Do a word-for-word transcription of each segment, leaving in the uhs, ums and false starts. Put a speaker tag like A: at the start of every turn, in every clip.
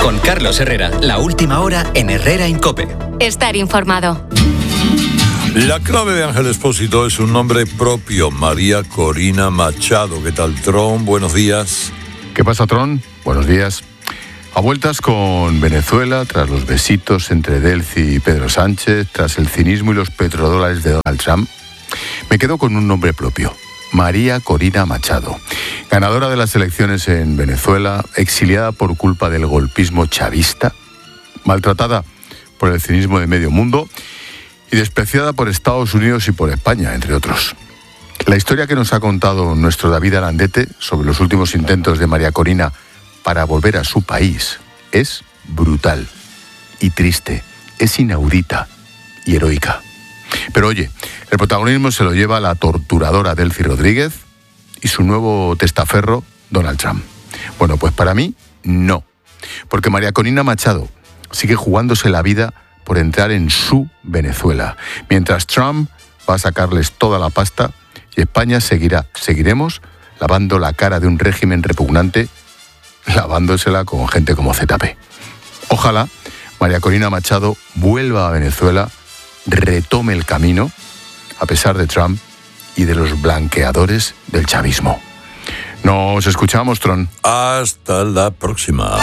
A: Con Carlos Herrera, la última hora en Herrera en COPE.
B: Estar informado.
C: La clave de Ángel Expósito es un nombre propio, María Corina Machado. ¿Qué tal, Tron? Buenos días.
D: ¿Qué pasa, Tron? Buenos días. A vueltas con Venezuela, tras los besitos entre Delcy y Pedro Sánchez, tras el cinismo y los petrodólares de Donald Trump, me quedo con un nombre propio, María Corina Machado. Ganadora de las elecciones en Venezuela, exiliada por culpa del golpismo chavista, maltratada por el cinismo de medio mundo y despreciada por Estados Unidos y por España, entre otros. La historia que nos ha contado nuestro David Alandete sobre los últimos intentos de María Corina para volver a su país es brutal y triste, es inaudita y heroica. Pero oye, el protagonismo se lo lleva la torturadora Delcy Rodríguez y su nuevo testaferro, Donald Trump. Bueno, pues para mí, no. Porque María Corina Machado sigue jugándose la vida por entrar en su Venezuela, mientras Trump va a sacarles toda la pasta y España seguirá, seguiremos lavando la cara de un régimen repugnante, lavándosela con gente como Z P. Ojalá María Corina Machado vuelva a Venezuela, retome el camino, a pesar de Trump y de los blanqueadores del chavismo. Nos escuchamos, Tron.
C: Hasta la próxima.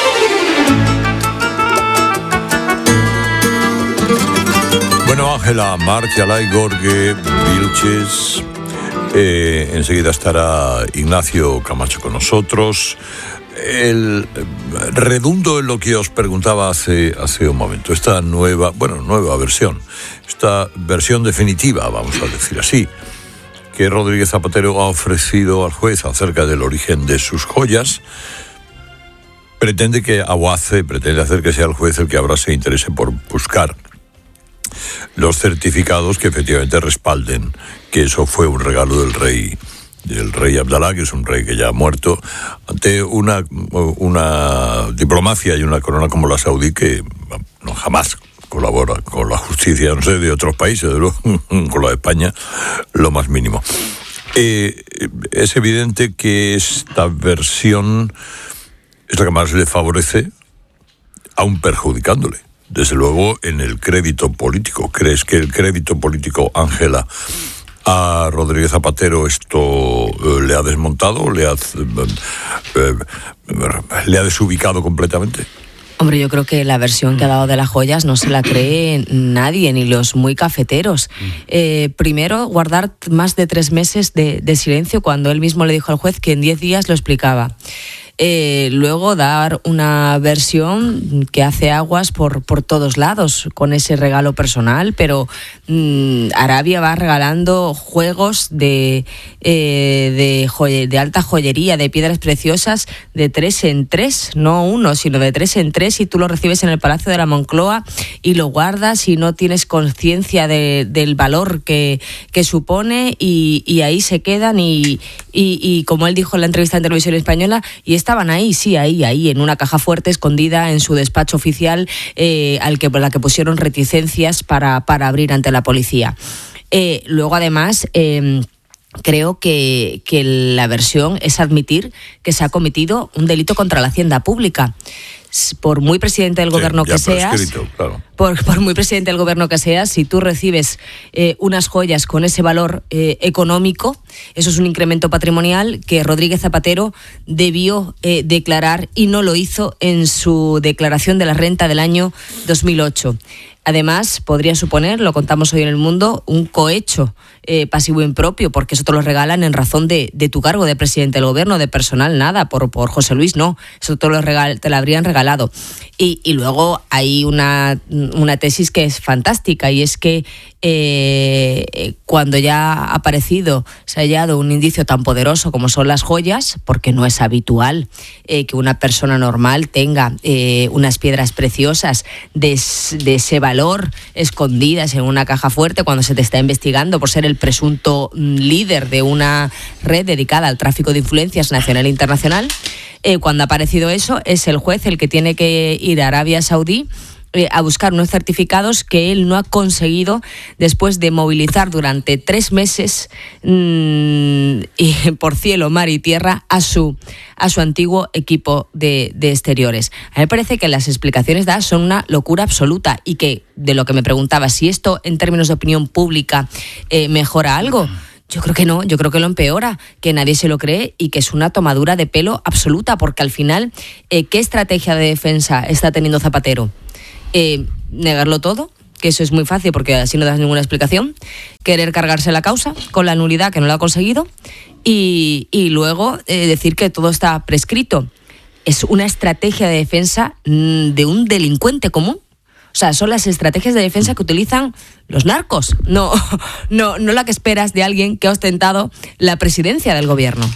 C: Bueno, Ángela, Marcialay, Gorge, Vilches. Eh, enseguida estará Ignacio Camacho con nosotros. El redundo en lo que os preguntaba hace, hace un momento. Esta nueva, bueno, nueva versión, esta versión definitiva, vamos a decir así, que Rodríguez Zapatero ha ofrecido al juez acerca del origen de sus joyas, pretende que, o hace, pretende hacer que sea el juez el que ahora se interese por buscar los certificados que efectivamente respalden que eso fue un regalo del rey del rey Abdalá, que es un rey que ya ha muerto, ante una, una diplomacia y una corona como la saudí que no jamás colabora con la justicia, no sé, de otros países, de luego, con la de España, lo más mínimo. Eh, es evidente que esta versión es la que más le favorece, aún perjudicándole. Desde luego, en el crédito político. ¿Crees que el crédito político, Ángela, a Rodríguez Zapatero esto eh, le ha desmontado, le ha, eh, eh, le ha desubicado completamente?
E: Hombre, yo creo que la versión que ha dado de las joyas no se la cree nadie, ni los muy cafeteros. Eh, primero, guardar más de tres meses de, de silencio cuando él mismo le dijo al juez que en diez días lo explicaba. Eh, luego dar una versión que hace aguas por, por todos lados con ese regalo personal, pero mmm, Arabia va regalando juegos de, eh, de, joye, de alta joyería, de piedras preciosas, de tres en tres, no uno, sino de tres en tres, y tú lo recibes en el Palacio de la Moncloa y lo guardas y no tienes conciencia de, del valor que, que supone, y, y ahí se quedan y, y, y como él dijo en la entrevista en Televisión Española, y estaban ahí, sí, ahí, ahí, en una caja fuerte escondida en su despacho oficial, eh, al que, por la que pusieron reticencias para, para abrir ante la policía. Eh, luego, además, eh, creo que, que la versión es admitir que se ha cometido un delito contra la hacienda pública. Por muy presidente del gobierno sí, que seas, claro. por, por muy presidente del gobierno que seas, si tú recibes eh, unas joyas con ese valor eh, económico, eso es un incremento patrimonial que Rodríguez Zapatero debió eh, declarar y no lo hizo en su declaración de la renta del año dos mil ocho. Además, podría suponer, lo contamos hoy en El Mundo, un cohecho eh, pasivo impropio, porque eso te lo regalan en razón de, de tu cargo de presidente del gobierno, de personal, nada, por, por José Luis, no, eso te lo, regal, te lo habrían regalado. Y, y luego hay una, una tesis que es fantástica, y es que eh, cuando ya ha aparecido, se ha hallado un indicio tan poderoso como son las joyas, porque no es habitual eh, que una persona normal tenga eh, unas piedras preciosas de, de ese valor escondidas en una caja fuerte cuando se te está investigando por ser el presunto líder de una red dedicada al tráfico de influencias nacional e internacional. Eh, cuando ha aparecido eso, es el juez el que tiene que ir a Arabia Saudí eh, a buscar unos certificados que él no ha conseguido después de movilizar durante tres meses mmm, y por cielo, mar y tierra a su, a su antiguo equipo de, de exteriores. A mí me parece que las explicaciones dadas son una locura absoluta y que, de lo que me preguntaba, si esto en términos de opinión pública eh, mejora algo. Yo creo que no, yo creo que lo empeora, que nadie se lo cree y que es una tomadura de pelo absoluta, porque al final, eh, ¿qué estrategia de defensa está teniendo Zapatero? Eh, ¿Negarlo todo? Que eso es muy fácil porque así no das ninguna explicación. Querer cargarse la causa con la nulidad que no lo ha conseguido y, y luego eh, decir que todo está prescrito. Es una estrategia de defensa mmm, de un delincuente común. O sea, son las estrategias de defensa que utilizan los narcos, no, no, no la que esperas de alguien que ha ostentado la presidencia del gobierno.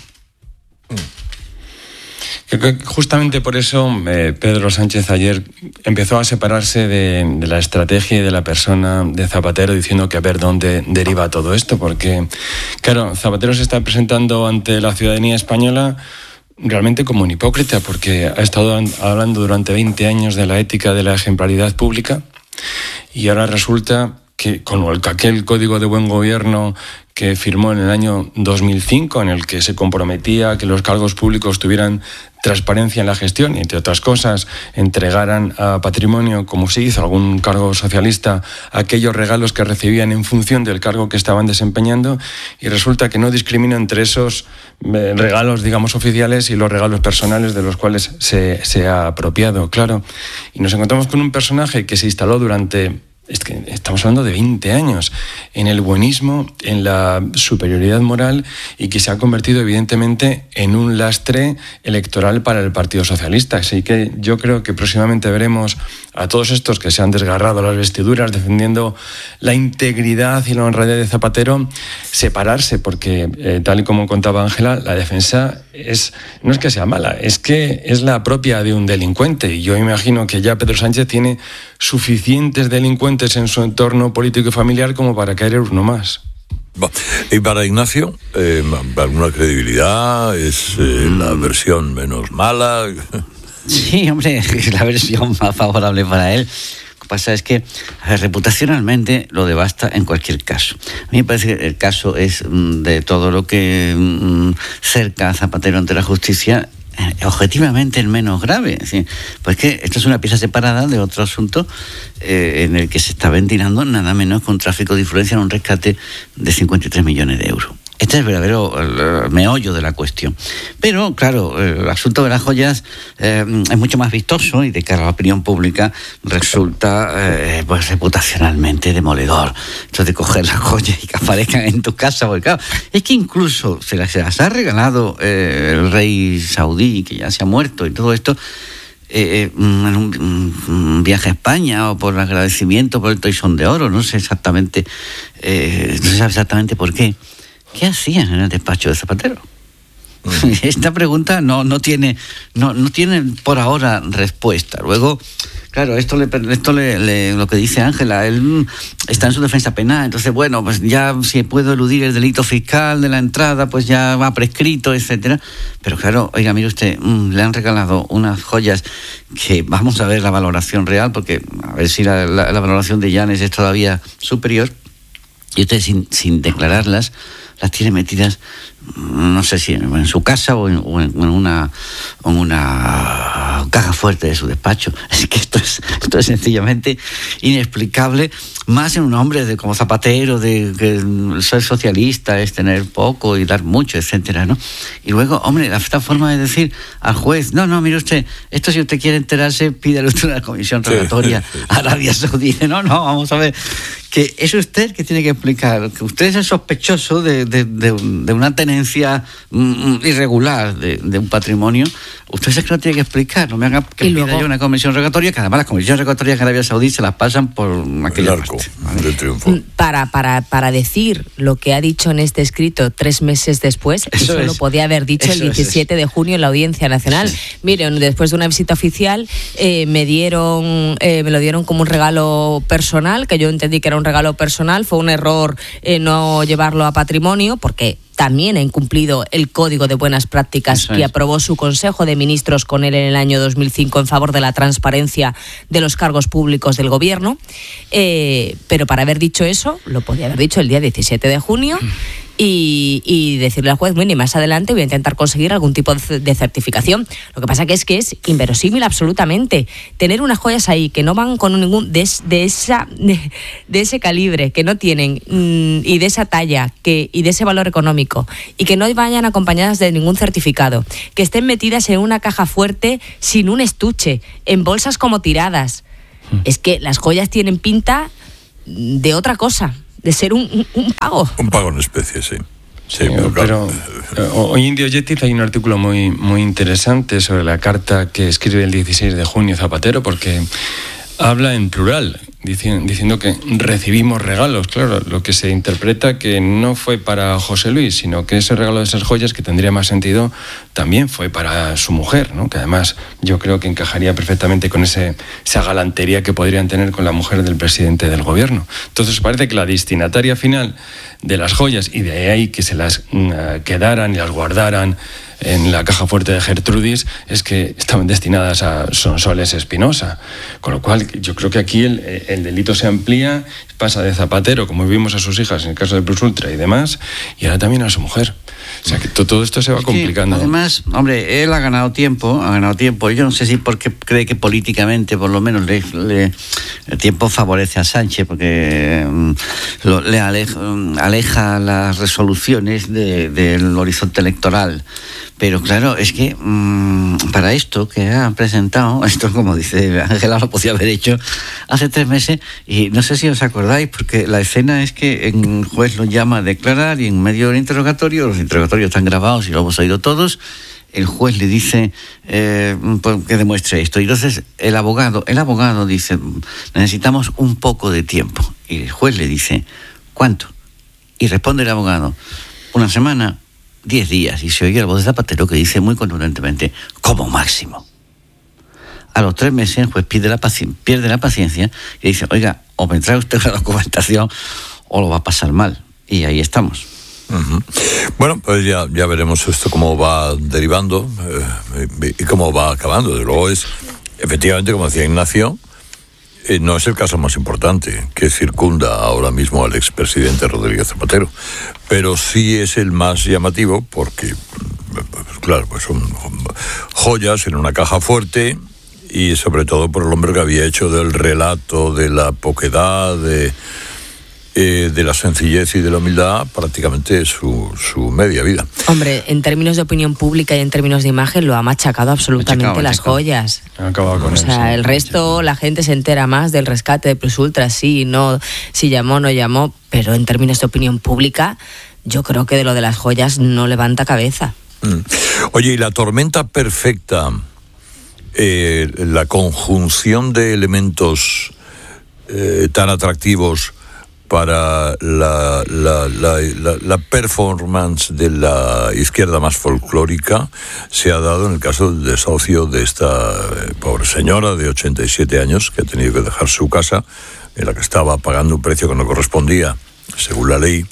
B: Justamente por eso eh, Pedro Sánchez ayer empezó a separarse de, de la estrategia y de la persona de Zapatero, diciendo que a ver dónde deriva todo esto, porque, claro, Zapatero se está presentando ante la ciudadanía española realmente como un hipócrita, porque ha estado hablando durante veinte años de la ética de la ejemplaridad pública y ahora resulta que con aquel código de buen gobierno que firmó en el año dos mil cinco, en el que se comprometía a que los cargos públicos tuvieran transparencia en la gestión y, entre otras cosas, entregaran a patrimonio, como se hizo algún cargo socialista, aquellos regalos que recibían en función del cargo que estaban desempeñando, y resulta que no discrimina entre esos regalos, digamos, oficiales y los regalos personales de los cuales se, se ha apropiado, claro. Y nos encontramos con un personaje que se instaló durante... Es que estamos hablando de veinte años en el buenismo, en la superioridad moral, y que se ha convertido evidentemente en un lastre electoral para el Partido Socialista. Así que yo creo que próximamente veremos a todos estos que se han desgarrado las vestiduras defendiendo la integridad y la honradez de Zapatero separarse, porque eh, tal y como contaba Ángela, la defensa es, no es que sea mala, es que es la propia de un delincuente. Y yo imagino que ya Pedro Sánchez tiene suficientes delincuentes en su entorno político y familiar como para caer uno más.
C: Y para Ignacio, eh, ¿alguna credibilidad? ¿Es eh, la versión menos mala?
F: Sí, hombre, es la versión más favorable para él. Lo que pasa es que, a ver, reputacionalmente lo devasta en cualquier caso. A mí me parece que el caso es de todo lo que mm, cerca a Zapatero ante la justicia, objetivamente el menos grave. ¿Sí? Pues que esto es una pieza separada de otro asunto eh, en el que se está ventilando nada menos que un tráfico de influencia en un rescate de cincuenta y tres millones de euros. Este es el verdadero el meollo de la cuestión. Pero, claro, el asunto de las joyas eh, es mucho más vistoso y de cara a la opinión pública resulta eh, pues reputacionalmente demoledor. Esto de coger las joyas y que aparezcan en tu casa. Porque, claro, es que incluso se las, se las ha regalado eh, el rey saudí, que ya se ha muerto y todo esto, Eh, en un, un viaje a España o por agradecimiento por el toisón de oro, no sé exactamente, eh, no sé exactamente por qué. ¿Qué hacían en el despacho de Zapatero? Mm. Esta pregunta no, no tiene, no, no tiene por ahora respuesta. Luego, claro, esto le, esto le, le lo que dice Ángela, él está en su defensa penal, entonces bueno, pues ya si puedo eludir el delito fiscal de la entrada, pues ya va prescrito, etcétera. Pero claro, oiga, mire usted, mmm, le han regalado unas joyas que vamos a ver la valoración real, porque a ver si la, la, la valoración de Llanes es todavía superior, y usted sin, sin declararlas las tiene metidas, no sé si en su casa o en, o en una, en una caja fuerte de su despacho. Es que esto es, esto es sencillamente inexplicable, más en un hombre de, como Zapatero, de que ser socialista es tener poco y dar mucho, etcétera, ¿no? Y luego, hombre, esta forma de decir al juez, no, no, mire usted, esto si usted quiere enterarse, pídale usted una comisión rogatoria sí, sí, sí. a Arabia Saudí. No, no, vamos a ver, que es usted que tiene que explicar, que usted es el sospechoso de, de, de, de una tenencia mm, irregular de, de un patrimonio. Usted es el que lo tiene que explicar, no me haga que pida luego yo una comisión rogatoria, que además las comisiones rogatorias en Arabia Saudí se las pasan por aquella
C: arco
F: parte.
C: De triunfo.
E: Para, para, para decir lo que ha dicho en este escrito tres meses después, eso, eso lo podía haber dicho eso el diecisiete de junio en la Audiencia Nacional. Sí. Miren, después de una visita oficial eh, me dieron, eh, me lo dieron como un regalo personal, que yo entendí que era un regalo personal, fue un error eh, no llevarlo a patrimonio, porque también ha incumplido el Código de Buenas Prácticas
F: Eso
E: que
F: es.
E: aprobó su Consejo de Ministros con él en el año dos mil cinco en favor de la transparencia de los cargos públicos del gobierno. Eh, pero para haber dicho eso, lo podía haber dicho el día diecisiete de junio y, y decirle al juez, bueno, y más adelante voy a intentar conseguir algún tipo de, de certificación. Lo que pasa que es que es inverosímil absolutamente tener unas joyas ahí que no van con ningún de, de esa de, de ese calibre, que no tienen mmm, y de esa talla que y de ese valor económico, y que no vayan acompañadas de ningún certificado, que estén metidas en una caja fuerte sin un estuche, en bolsas como tiradas. Mm. Es que las joyas tienen pinta de otra cosa, de ser un, un, un pago.
C: Un pago en especie, sí. Sí,
B: Sí, pero, pero hoy en Diogetis hay un artículo muy, muy interesante sobre la carta que escribe el dieciséis de junio Zapatero, porque habla en plural, diciendo, diciendo que recibimos regalos. Claro, lo que se interpreta que no fue para José Luis, sino que ese regalo de esas joyas, que tendría más sentido, también fue para su mujer, ¿no? Que además yo creo que encajaría perfectamente con ese, esa galantería que podrían tener con la mujer del presidente del gobierno. Entonces parece que la destinataria final de las joyas, y de ahí que se las uh, quedaran y las guardaran en la caja fuerte de Gertrudis, es que estaban destinadas a Sonsoles Espinosa. Con lo cual, yo creo que aquí el, el delito se amplía, pasa de Zapatero, como vimos a sus hijas en el caso de Plus Ultra y demás, y ahora también a su mujer. O sea, que to, todo esto se va
F: es
B: complicando.
F: Que, además, hombre, él ha ganado tiempo, ha ganado tiempo. Yo no sé si porque cree que políticamente, por lo menos, le, le, el tiempo favorece a Sánchez, porque um, lo, le aleja, um, aleja las resoluciones de, del horizonte electoral. Pero claro, es que mmm, para esto que ha presentado, esto como dice Ángela, lo podía haber hecho hace tres meses, y no sé si os acordáis, porque la escena es que el juez lo llama a declarar y en medio del interrogatorio, los interrogatorios están grabados y lo hemos oído todos, el juez le dice eh, pues, que demuestre esto. Y entonces el abogado, el abogado dice, necesitamos un poco de tiempo. Y el juez le dice, ¿cuánto? Y responde el abogado, una semana, diez días, y se oye la voz de Zapatero que dice muy contundentemente, como máximo. A los tres meses el juez pierde la, paci- pierde la paciencia y dice, oiga, o me trae usted la documentación o lo va a pasar mal. Y ahí estamos.
C: Uh-huh. Bueno, pues ya, ya veremos esto cómo va derivando eh, y cómo va acabando. Desde luego es, efectivamente, como decía Ignacio, Eh, no es el caso más importante que circunda ahora mismo al expresidente Rodríguez Zapatero, pero sí es el más llamativo porque, pues, claro, pues son joyas en una caja fuerte y sobre todo por el hombre que había hecho del relato de la poquedad, de, eh, de la sencillez y de la humildad prácticamente su, su media vida.
E: Hombre, en términos de opinión pública y en términos de imagen lo ha machacado absolutamente
F: machacado,
E: las
F: machacado.
E: joyas.
B: Ha acabado con
E: O
B: eso.
E: sea, el resto, la gente se entera más del rescate de Plus Ultra, sí, no, si llamó, no llamó, pero en términos de opinión pública, yo creo que de lo de las joyas no levanta cabeza.
C: Mm. Oye, y la tormenta perfecta, eh, la conjunción de elementos eh, tan atractivos para la, la, la, la, la performance de la izquierda más folclórica se ha dado en el caso del desahucio de esta eh, pobre señora de ochenta y siete años que ha tenido que dejar su casa, en la que estaba pagando un precio que no correspondía según la ley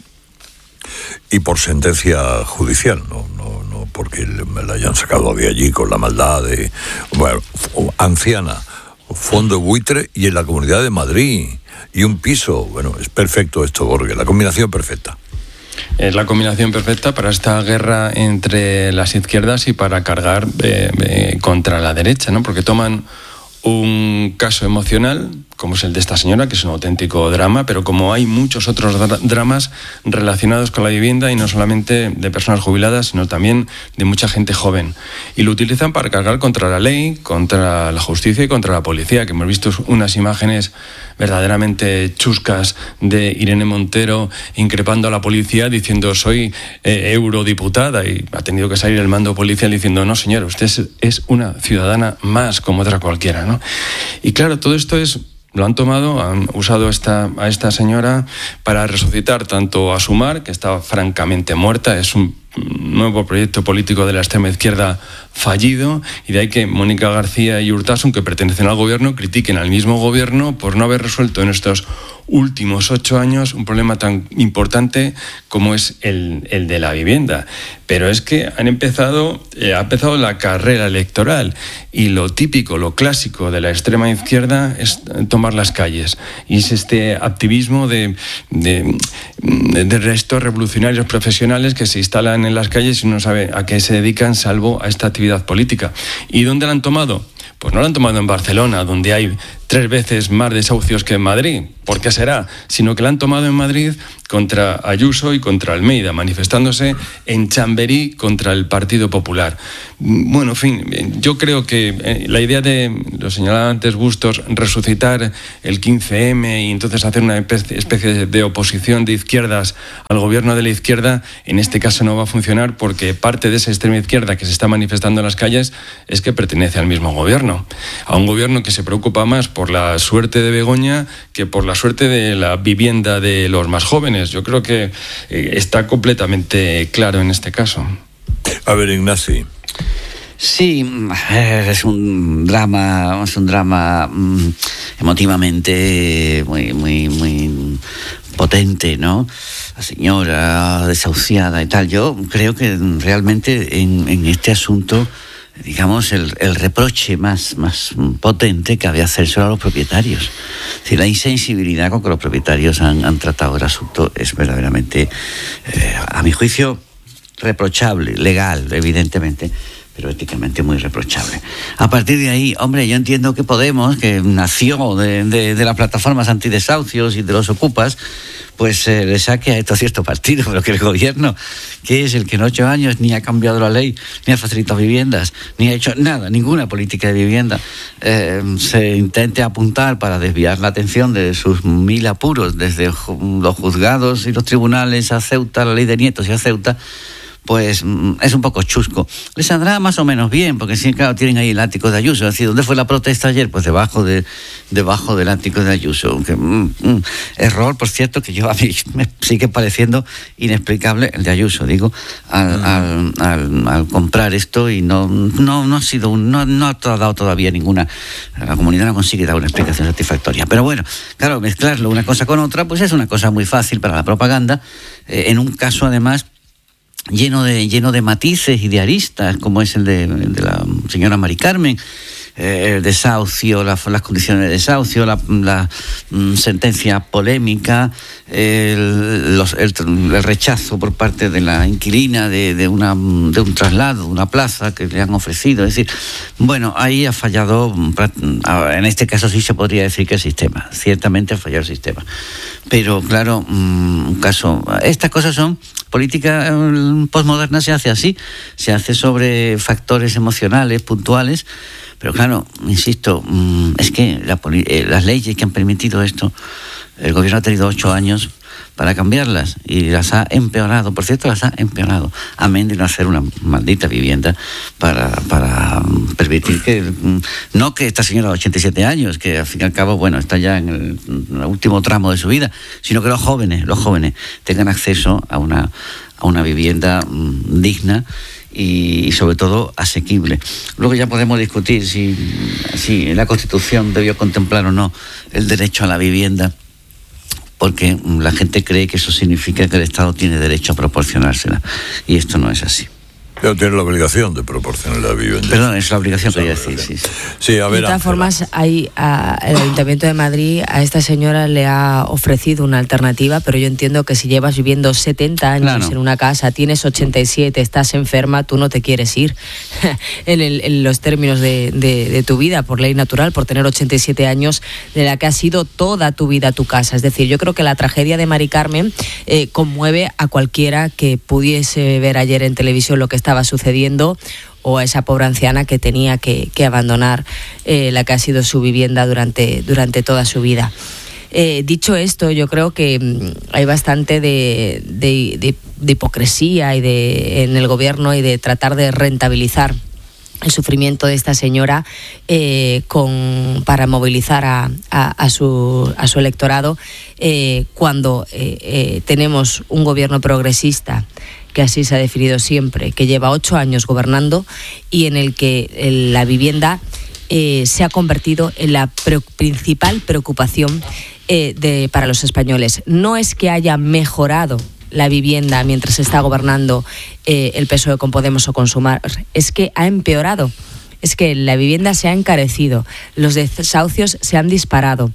C: y por sentencia judicial, no, no, no porque la hayan sacado de allí con la maldad de, bueno, anciana, fondo buitre y en la Comunidad de Madrid. Y un piso, bueno, es perfecto esto, Borges, la combinación perfecta.
B: Es la combinación perfecta para esta guerra entre las izquierdas y para cargar eh, eh, contra la derecha, ¿no? Porque toman un caso emocional, como es el de esta señora, que es un auténtico drama, pero como hay muchos otros dra- dramas relacionados con la vivienda, y no solamente de personas jubiladas, sino también de mucha gente joven. Y lo utilizan para cargar contra la ley, contra la justicia y contra la policía, que hemos visto unas imágenes verdaderamente chuscas de Irene Montero increpando a la policía diciendo soy eh, eurodiputada, y ha tenido que salir el mando policial diciendo no señora, usted es, es una ciudadana más como otra cualquiera, ¿no? Y claro, todo esto es lo han tomado, han usado esta, a esta señora para resucitar tanto a Sumar, que estaba francamente muerta, es un nuevo proyecto político de la extrema izquierda fallido, y de ahí que Mónica García y Urtasun, que pertenecen al gobierno, critiquen al mismo gobierno por no haber resuelto en estos últimos ocho años un problema tan importante como es el, el de la vivienda. Pero es que han empezado, eh, ha empezado la carrera electoral, y lo típico, lo clásico de la extrema izquierda es tomar las calles, y es este activismo de, de, de restos revolucionarios profesionales que se instalan en las calles y uno sabe a qué se dedican salvo a esta actividad política. ¿Y dónde la han tomado? Pues no la han tomado en Barcelona, donde hay tres veces más desahucios que en Madrid. ¿Por qué será? Sino que la han tomado en Madrid contra Ayuso y contra Almeida, manifestándose en Chamberí contra el Partido Popular. Bueno, en fin, yo creo que la idea de, lo señalaba antes Bustos, resucitar el quince eme y entonces hacer una especie de oposición de izquierdas al gobierno de la izquierda, en este caso no va a funcionar, porque parte de esa extrema izquierda que se está manifestando en las calles es que pertenece al mismo gobierno, a un gobierno que se preocupa más por la suerte de Begoña que por la suerte de la vivienda de los más jóvenes. Yo creo que eh, está completamente claro en este caso.
C: A ver, Ignasi.
F: Sí, es un drama, es un drama mmm, emotivamente muy, muy, muy potente, ¿no? La señora desahuciada y tal. Yo creo que realmente en, en este asunto, digamos, el, el reproche más, más potente cabe hacerse a los propietarios. Es decir, la insensibilidad con que los propietarios han, han tratado el asunto es verdaderamente, eh, a mi juicio, reprochable, legal, evidentemente, pero éticamente muy reprochable. A partir de ahí, hombre, yo entiendo que Podemos, que nació de, de, de las plataformas antidesahucios y de los ocupas, pues eh, le saque a estos ciertos partidos, pero que el gobierno, que es el que en ocho años ni ha cambiado la ley, ni ha facilitado viviendas, ni ha hecho nada, ninguna política de vivienda, eh, se intente apuntar para desviar la atención de sus mil apuros, desde los juzgados y los tribunales a Ceuta, la ley de nietos y a Ceuta, pues es un poco chusco. Les saldrá más o menos bien, porque sí, claro, tienen ahí el ático de Ayuso. Es decir, ¿dónde fue la protesta ayer? Pues debajo de debajo del ático de Ayuso. Que, mm, mm, error, por cierto, que yo a mí me sigue pareciendo inexplicable el de Ayuso, digo, al, al, al, al comprar esto, y no no no ha sido un, no, no ha dado todavía ninguna, la comunidad no consigue dar una explicación satisfactoria. Pero bueno, claro, mezclarlo una cosa con otra, pues es una cosa muy fácil para la propaganda, eh, en un caso además lleno de lleno de matices y de aristas, como es el de, el de la señora Mari Carmen, eh, el desahucio, la, las condiciones de desahucio, la, la mm, sentencia polémica, el, los, el, el rechazo por parte de la inquilina de, de, una, de un traslado, de una plaza que le han ofrecido. Es decir, bueno, ahí ha fallado, en este caso sí se podría decir que el sistema, ciertamente ha fallado el sistema. Pero claro, un caso, estas cosas son política postmoderna, se hace así, se hace sobre factores emocionales puntuales, pero claro, insisto, es que la, las leyes que han permitido esto, el gobierno ha tenido ocho años para cambiarlas y las ha empeorado, por cierto, las ha empeorado, amén de no hacer una maldita vivienda para, para permitir que, no que esta señora de ochenta y siete años, que al fin y al cabo, bueno, está ya en el, en el último tramo de su vida, sino que los jóvenes, los jóvenes tengan acceso a una, a una vivienda mmm, digna y, y sobre todo asequible. Luego ya podemos discutir si, si la Constitución debió contemplar o no el derecho a la vivienda, porque la gente cree que eso significa que el Estado tiene derecho a proporcionársela, y esto no es así.
C: Pero tiene la obligación de proporcionar la vivienda.
F: Perdón, es la obligación, quería decir, sí, sí.
C: Sí, a ver,
E: de todas formas, hay, a, el Ayuntamiento de Madrid a esta señora le ha ofrecido una alternativa, pero yo entiendo que si llevas viviendo setenta años claro. en una casa, tienes ochenta y siete, estás enferma, tú no te quieres ir en, el, en los términos de, de, de tu vida, por ley natural, por tener ochenta y siete años, de la que ha sido toda tu vida tu casa. Es decir, yo creo que la tragedia de Mari Carmen eh, conmueve a cualquiera que pudiese ver ayer en televisión lo que está estaba sucediendo, o a esa pobre anciana que tenía que, que abandonar eh, la que ha sido su vivienda durante, durante toda su vida. Eh, dicho esto, yo creo que mmm, hay bastante de, de, de, de hipocresía y de, en el gobierno, y de tratar de rentabilizar el sufrimiento de esta señora eh, con, para movilizar a, a, a, su, a su electorado eh, cuando eh, eh, tenemos un gobierno progresista que así se ha definido siempre, que lleva ocho años gobernando y en el que eh, la vivienda eh, se ha convertido en la pre- principal preocupación eh, de, para los españoles. No es que haya mejorado la vivienda mientras está gobernando eh, el P S O E con Podemos o con Sumar, es que ha empeorado. Es que la vivienda se ha encarecido, los desahucios se han disparado.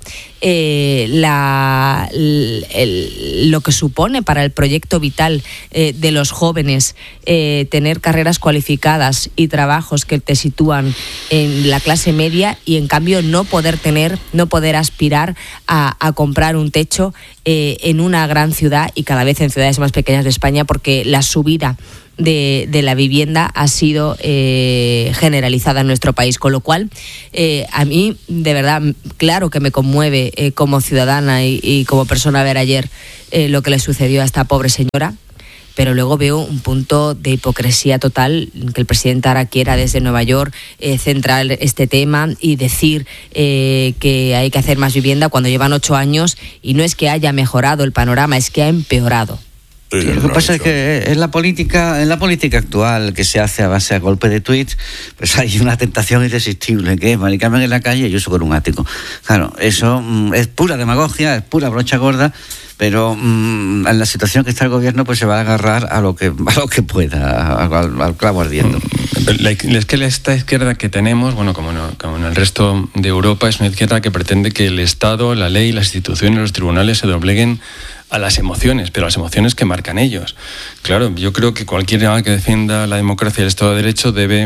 E: Eh, la, el, el, lo que supone para el proyecto vital eh, de los jóvenes eh, tener carreras cualificadas y trabajos que te sitúan en la clase media y en cambio no poder tener, no poder aspirar a, a comprar un techo eh, en una gran ciudad y cada vez en ciudades más pequeñas de España, porque la subida De, de la vivienda ha sido eh, generalizada en nuestro país, con lo cual eh, a mí de verdad claro que me conmueve eh, como ciudadana y, y como persona ver ayer eh, lo que le sucedió a esta pobre señora, pero luego veo un punto de hipocresía total, que el presidente ahora quiera desde Nueva York eh, centrar este tema y decir eh, que hay que hacer más vivienda cuando llevan ocho años y no es que haya mejorado el panorama, es que ha empeorado.
F: Sí, lo que pasa es que en la política, en la política actual que se hace a base de golpe de tweets, pues hay una tentación irresistible, que es Mari Carmen en la calle y yo soy con un ático. Claro, eso mm, es pura demagogia, es pura brocha gorda, pero mmm, en la situación que está el gobierno pues se va a agarrar a lo que a lo que pueda, al, al clavo ardiendo.
B: La, es que esta izquierda que tenemos, bueno, como, no, como en el resto de Europa, es una izquierda que pretende que el Estado, la ley, las instituciones, los tribunales se dobleguen a las emociones, pero a las emociones que marcan ellos. Claro, yo creo que cualquiera que defienda la democracia y el Estado de Derecho debe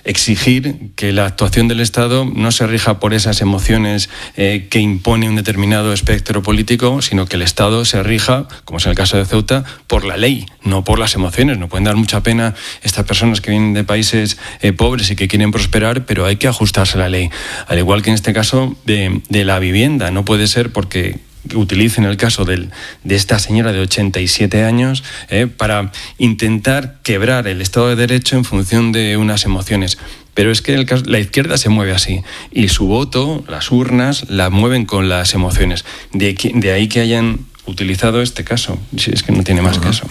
B: exigir que la actuación del Estado no se rija por esas emociones eh, que impone un determinado espectro político, sino que el Estado se rija, como es en el caso de Ceuta, por la ley, no por las emociones. No pueden dar mucha pena estas personas que vienen de países eh, pobres y que quieren prosperar, pero hay que ajustarse a la ley. Al igual que en este caso de, de la vivienda, no puede ser porque utilicen el caso del, de esta señora de ochenta y siete años eh, para intentar quebrar el Estado de Derecho en función de unas emociones. Pero es que el caso, la izquierda se mueve así y su voto, las urnas, la mueven con las emociones. De, de ahí que hayan utilizado este caso. Si es que no tiene más uh-huh. caso.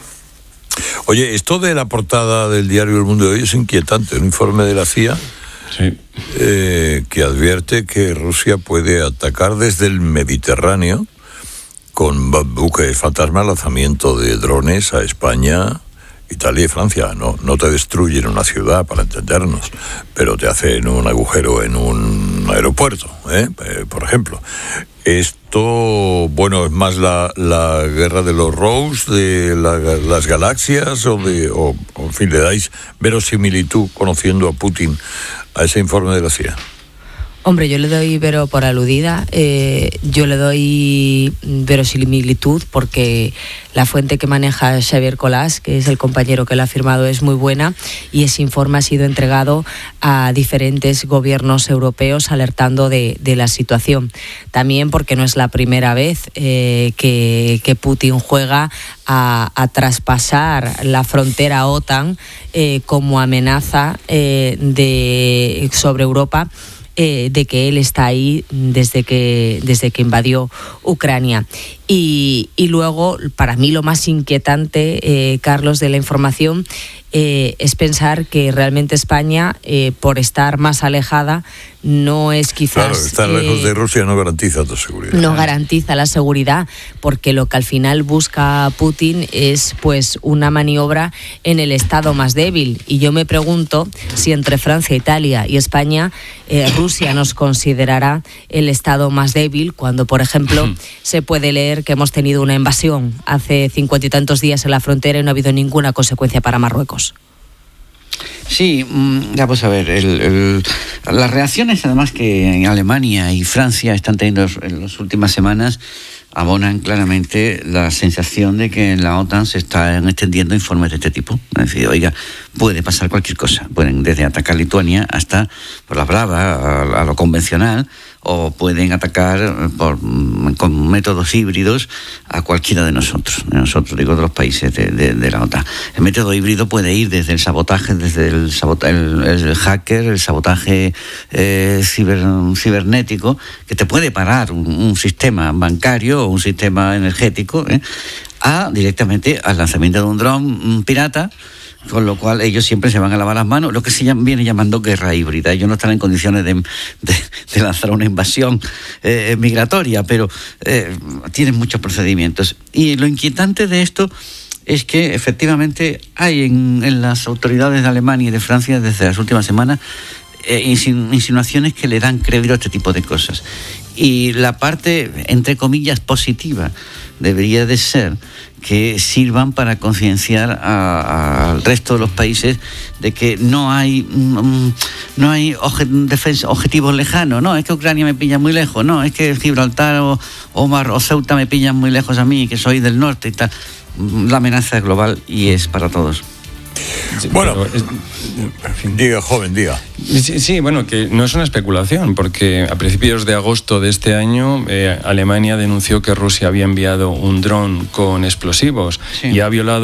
C: Oye, esto de la portada del diario El Mundo de hoy es inquietante. Un informe de la C I A
B: sí.
C: eh, que advierte que Rusia puede atacar desde el Mediterráneo con buques fantasma, lanzamiento de drones a España, Italia y Francia. No, no te destruyen una ciudad, para entendernos, pero te hacen un agujero en un aeropuerto, ¿eh? Eh, por ejemplo. Esto, bueno, es más la, la guerra de los Rogues, de la, las galaxias, o, de, o, o, en fin, le dais verosimilitud, conociendo a Putin, a ese informe de la C I A.
E: Hombre, yo le doy vero por aludida, eh, yo le doy verosimilitud porque la fuente que maneja Xavier Colás, que es el compañero que lo ha firmado, es muy buena y ese informe ha sido entregado a diferentes gobiernos europeos alertando de, de la situación. También porque no es la primera vez eh, que, que Putin juega a, a traspasar la frontera OTAN eh, como amenaza eh, de, sobre Europa. Eh, de que él está ahí desde que, desde que invadió Ucrania. Y, y luego, para mí lo más inquietante, eh, Carlos, de la información, eh, es pensar que realmente España, eh, por estar más alejada, no es quizás...
C: Claro, estar eh, lejos de Rusia no garantiza tu seguridad.
E: No garantiza la seguridad, porque lo que al final busca Putin es pues una maniobra en el estado más débil. Y yo me pregunto si entre Francia, Italia y España, eh, Rusia nos considerará el estado más débil, cuando, por ejemplo, se puede leer que hemos tenido una invasión hace cincuenta y tantos días en la frontera y no ha habido ninguna consecuencia para Marruecos.
F: Sí, ya pues a ver, el, el, las reacciones además que en Alemania y Francia están teniendo en las últimas semanas abonan claramente la sensación de que en la OTAN se están extendiendo informes de este tipo. Es decir, oiga, puede pasar cualquier cosa. Pueden desde atacar Lituania hasta, por la brava, a, a lo convencional, o pueden atacar por, con métodos híbridos a cualquiera de nosotros, de nosotros, digo, de los países de, de, de la OTAN. El método híbrido puede ir desde el sabotaje, desde el, sabota, el, el hacker, el sabotaje eh, ciber, cibernético, que te puede parar un, un sistema bancario o un sistema energético, ¿eh? a directamente al lanzamiento de un dron pirata, con lo cual ellos siempre se van a lavar las manos, lo que se llama, viene llamando guerra híbrida. Ellos no están en condiciones de, de, de lanzar una invasión eh, migratoria, pero eh, tienen muchos procedimientos. Y lo inquietante de esto es que efectivamente hay en, en las autoridades de Alemania y de Francia desde las últimas semanas eh, insinuaciones que le dan crédito a este tipo de cosas. Y la parte, entre comillas, positiva debería de ser que sirvan para concienciar al resto de los países de que no hay um, no hay oje, defensa, objetivos lejanos. No, es que Ucrania me pilla muy lejos. No, es que Gibraltar o, o Mar o Ceuta me pillan muy lejos a mí, que soy del norte y tal. La amenaza es global y es para todos.
C: Sí, bueno, es, en fin. diga, joven, diga.
B: Sí, sí, bueno, que no es una especulación, porque a principios de agosto de este año eh, Alemania denunció que Rusia había enviado un dron con explosivos sí. y ha violado